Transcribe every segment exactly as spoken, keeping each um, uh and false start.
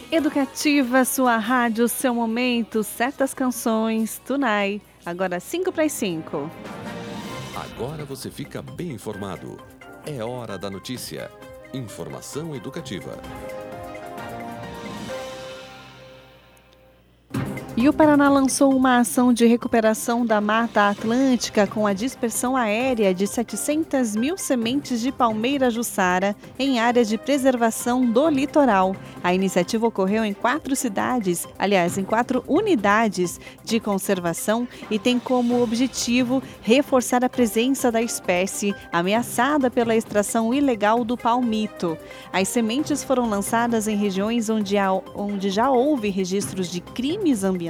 Educativa, sua rádio, seu momento, certas canções, Tunai. Agora cinco para as cinco. Agora você fica bem informado. É hora da notícia. Informação educativa. E o Paraná lançou uma ação de recuperação da Mata Atlântica com a dispersão aérea de setecentas mil sementes de palmeira jussara em áreas de preservação do litoral. A iniciativa ocorreu em quatro cidades, aliás, em quatro unidades de conservação e tem como objetivo reforçar a presença da espécie ameaçada pela extração ilegal do palmito. As sementes foram lançadas em regiões onde, há, onde já houve registros de crimes ambientais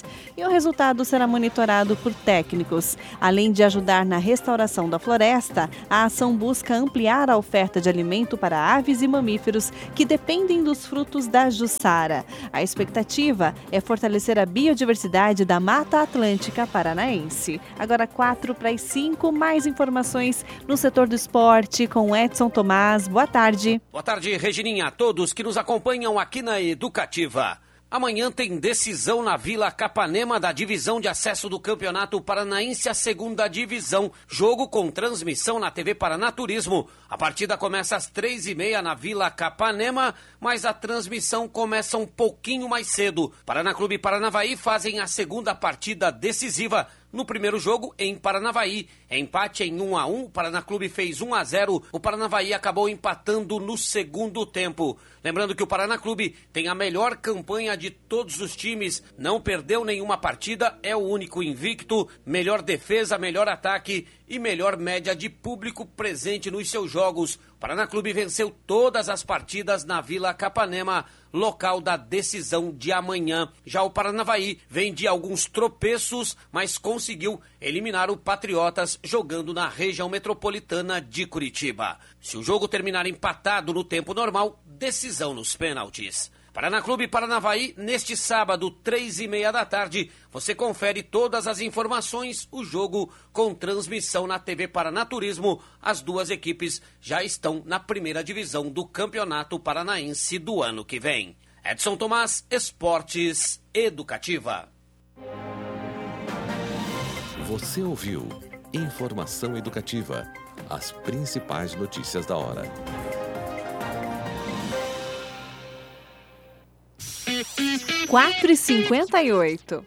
e o resultado será monitorado por técnicos. Além de ajudar na restauração da floresta, a ação busca ampliar a oferta de alimento para aves e mamíferos que dependem dos frutos da jussara. A expectativa é fortalecer a biodiversidade da Mata Atlântica paranaense. Agora quatro para as cinco, mais informações no setor do esporte com Edson Tomás. Boa tarde. Boa tarde, Regininha, a todos que nos acompanham aqui na Educativa. Amanhã tem decisão na Vila Capanema da divisão de acesso do Campeonato Paranaense à segunda divisão. Jogo com transmissão na T V Paraná Turismo. A partida começa às três e meia na Vila Capanema, mas a transmissão começa um pouquinho mais cedo. Paraná Clube e Paranavaí fazem a segunda partida decisiva. No primeiro jogo, em Paranavaí, empate em um a um, o Paraná Clube fez um a zero, o Paranavaí acabou empatando no segundo tempo. Lembrando que o Paraná Clube tem a melhor campanha de todos os times, não perdeu nenhuma partida, é o único invicto, melhor defesa, melhor ataque e melhor média de público presente nos seus jogos. O Paraná Clube venceu todas as partidas na Vila Capanema, local da decisão de amanhã. Já o Paranavaí vem de alguns tropeços, mas conseguiu eliminar o Patriotas jogando na região metropolitana de Curitiba. Se o jogo terminar empatado no tempo normal, decisão nos pênaltis. Paraná Clube e Paranavaí, neste sábado, três e meia da tarde, você confere todas as informações, o jogo com transmissão na T V Paraná Turismo. As duas equipes já estão na primeira divisão do Campeonato Paranaense do ano que vem. Edson Tomás, Esportes Educativa. Você ouviu Informação Educativa, as principais notícias da hora. quatro e cinquenta e oito.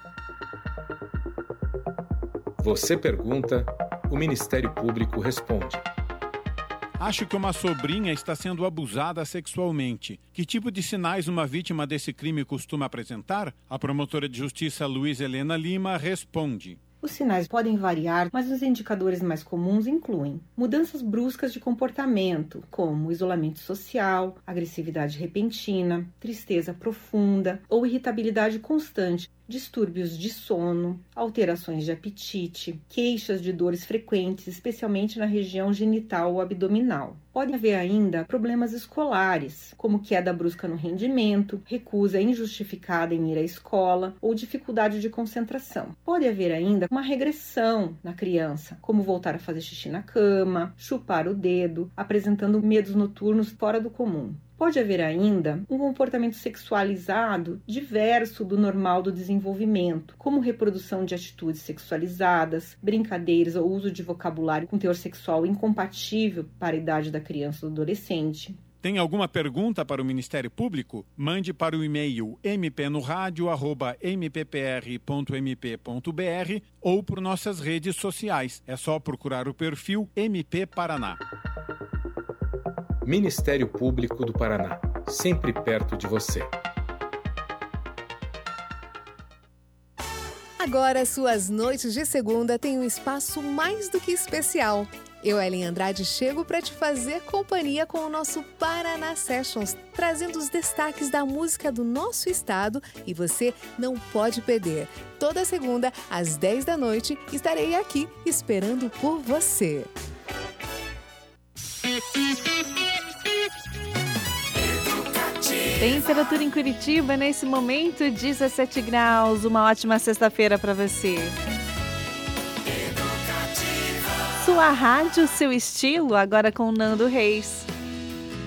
Você pergunta, o Ministério Público responde. Acho que uma sobrinha está sendo abusada sexualmente. Que tipo de sinais uma vítima desse crime costuma apresentar? A promotora de justiça Luiz Helena Lima responde. Os sinais podem variar, mas os indicadores mais comuns incluem mudanças bruscas de comportamento, como isolamento social, agressividade repentina, tristeza profunda ou irritabilidade constante, distúrbios de sono, alterações de apetite, queixas de dores frequentes, especialmente na região genital ou abdominal. Pode haver ainda problemas escolares, como queda brusca no rendimento, recusa injustificada em ir à escola ou dificuldade de concentração. Pode haver ainda uma regressão na criança, como voltar a fazer xixi na cama, chupar o dedo, apresentando medos noturnos fora do comum. Pode haver ainda um comportamento sexualizado diverso do normal do desenvolvimento, como reprodução de atitudes sexualizadas, brincadeiras ou uso de vocabulário com teor sexual incompatível para a idade da criança ou do adolescente. Tem alguma pergunta para o Ministério Público? Mande para o e-mail m p no radio arroba m p p r ponto m p ponto b r ou por nossas redes sociais. É só procurar o perfil M P Paraná. Ministério Público do Paraná, sempre perto de você. Agora, suas noites de segunda têm um espaço mais do que especial. Eu, Ellen Andrade, chego para te fazer companhia com o nosso Paraná Sessions, trazendo os destaques da música do nosso estado e você não pode perder. Toda segunda, às dez da noite, estarei aqui esperando por você. Temperatura em Curitiba nesse momento, dezessete graus. Uma ótima sexta-feira para você. Sua rádio, seu estilo, agora com Nando Reis.